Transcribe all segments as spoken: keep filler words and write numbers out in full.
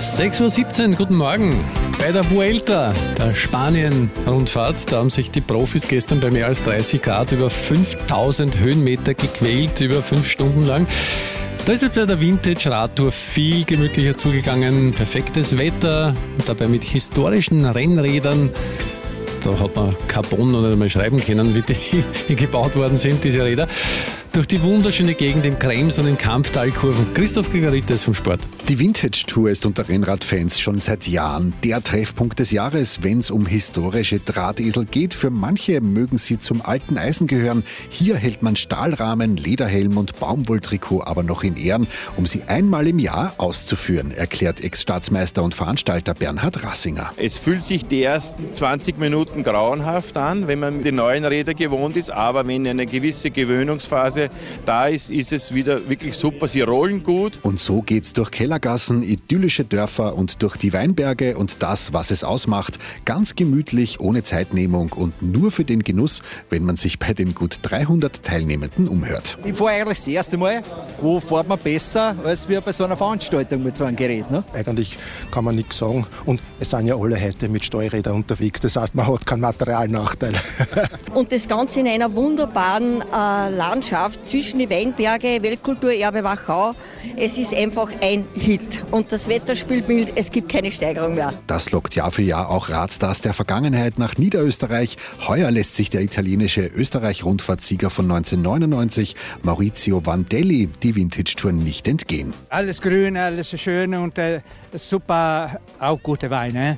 sechs Uhr siebzehn, guten Morgen. Bei der Vuelta, der Spanien-Rundfahrt, da haben sich die Profis gestern bei mehr als dreißig Grad über fünftausend Höhenmeter gequält, über fünf Stunden lang. Da ist jetzt bei der Vintage-Radtour viel gemütlicher zugegangen. Perfektes Wetter, dabei mit historischen Rennrädern. Da hat man Carbon oder mal schreiben können, wie die gebaut worden sind, diese Räder. Durch die wunderschöne Gegend im Krems und im Kamptal-Kurven. Christoph Gregoritis vom Sport. Die Vintage-Tour ist unter Rennradfans schon seit Jahren der Treffpunkt des Jahres, wenn es um historische Drahtesel geht. Für manche mögen sie zum alten Eisen gehören. Hier hält man Stahlrahmen, Lederhelm und Baumwolltrikot aber noch in Ehren, um sie einmal im Jahr auszuführen, erklärt Ex-Staatsmeister und Veranstalter Bernhard Rassinger. Es fühlt sich die ersten zwanzig Minuten grauenhaft an, wenn man die neuen Räder gewohnt ist, aber wenn eine gewisse Gewöhnungsphase da ist, ist es wieder wirklich super. Sie rollen gut. Und so geht's durch Kellergassen, idyllische Dörfer und durch die Weinberge und das, was es ausmacht. Ganz gemütlich, ohne Zeitnehmung und nur für den Genuss, wenn man sich bei den gut dreihundert Teilnehmenden umhört. Ich fahre eigentlich das erste Mal. Wo fährt man besser als wir bei so einer Veranstaltung mit so einem Gerät? Ne? Eigentlich kann man nichts sagen. Und es sind ja alle heute mit Steuerrädern unterwegs. Das heißt, man hat keinen Materialnachteil. Und das Ganze in einer wunderbaren äh, Landschaft zwischen die Weinberge, Weltkulturerbe Wachau. Es ist einfach ein Hit. Und das Wetter spielt mild, es gibt keine Steigerung mehr. Das lockt Jahr für Jahr auch Radstars der Vergangenheit nach Niederösterreich. Heuer lässt sich der italienische Österreich-Rundfahrtsieger von neunzehnhundertneunundneunzig, Maurizio Vandelli, die Vintage-Tour nicht entgehen. Alles grün, alles schön und äh, super, auch gute Weine.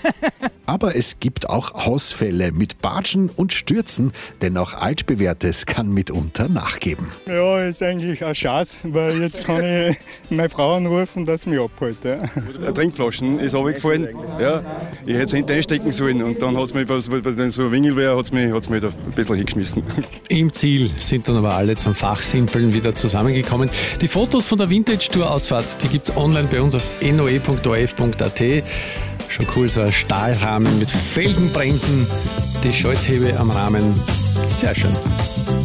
Aber es gibt auch Ausfälle mit Batschen und Stürzen, denn auch Altbewährtes kann mitunter nachgeben. Ja, ist eigentlich eine Chance, weil jetzt kann ich meine Frau anrufen, dass sie mich abholt. Ja. Trinkflaschen ist runtergefallen. Ja, ich hätte es hinten einstecken sollen und dann hat es mich, weil es so ein Wingel wäre, hat es mich, hat's mich da ein bisschen hingeschmissen. Im Ziel sind dann aber alle zum Fachsimpeln wieder zusammengekommen. Die Fotos von der Vintage-Tour-Ausfahrt, die gibt es online bei uns auf n o e punkt o f punkt a t. Schon cool, so ein Stahlrahmen mit Felgenbremsen, die Schalthebel am Rahmen. Sehr schön.